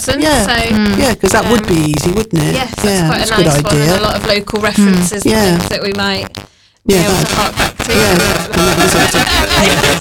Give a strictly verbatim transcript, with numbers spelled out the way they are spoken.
doesn't. Yeah, So, mm. yeah, because that um, would be easy, wouldn't it? Yes, that's yeah, quite that's a nice good one, idea. and a lot of local references mm. and yeah. things that we might yeah, be able to hark back to. Yeah, and that was it.